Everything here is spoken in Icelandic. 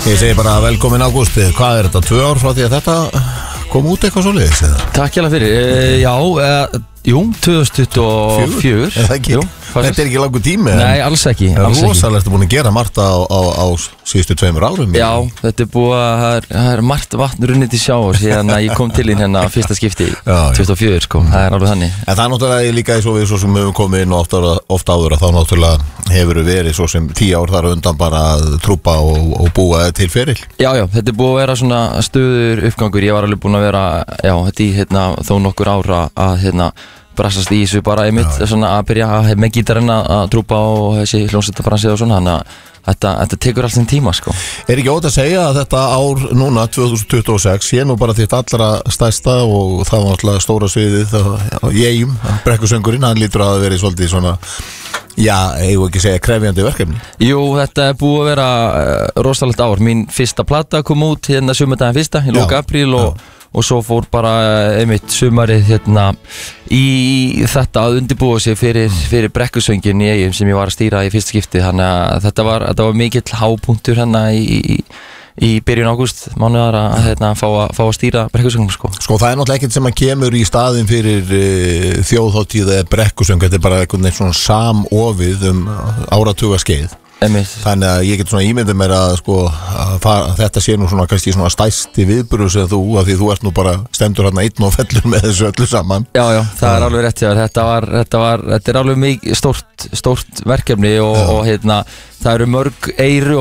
Ég segi bara velkomin Ágúst. Hvað er þetta, 2 ár frá því að þetta kom út eitthvað svoleiðis? Takk hjá fyrir, jú, 2024. Jú, þetta er ekki langur tími. Nei, alls ekki. Rosalega ertu búin að gera margt á síðustu 2 árum. Já, þetta er búið að, það er margt vatn runnið til sjávar síðan að ég kom til þín hérna fyrsta skipti 2024, sko, það er alveg þannig. En það er náttúrulega líka eins og við svo sem höfum komið inn ofta áður að þá náttúrulega hefur verið svo sem 10 ár þar undan bara að trúpa og búa til feril. Já, þetta er búið að vera svona stöður uppgangur. Ég var alveg búin að vera, þetta í þó nokkur ára að brassast í þessu bara einmitt svona að byrja með gítarinn að trúpa og þessi hljómsveitabransi og svona, þannig að þetta tekur alltaf tíma, sko. Er ekki ótt að segja að þetta ár núna 2026 sé nú bara þitt allra stærsta og það var alltaf stóra sviðið í Eyjum, brekkusöngurinn, hann lítur að vera svolítið svona, eigum ekki segja krefjandi verkefni. Jú, þetta er búið að vera rosalegt ár. Mín fyrsta plata kom út sumardaginn fyrsta, í lok apríl og svo fór bara einmitt sumarið í þetta að undirbúa sig fyrir brekkusöngin í Eyjum sem ég var að stýra í fyrsta skipti, þannig að þetta var mikill hápunktur í byrjun ágúst mánuðar að fá að stýra brekkusöngum, sko. Sko það er náttúrulega ekkert sem að kemur í staðinn fyrir þjóðhátíð eða brekkusöng, þetta er bara einhvern svona samofið áratuga skeið. Þannig að ég get svona ímyndið mér að þetta sé nú svona kannski svona stærsti viðburður sem þú, af því þú ert nú bara stendur hérna einn og fellur með þessu öllu saman. Já, það er alveg rétt, þetta er alveg mikið stórt verkefni og það eru mörg eyru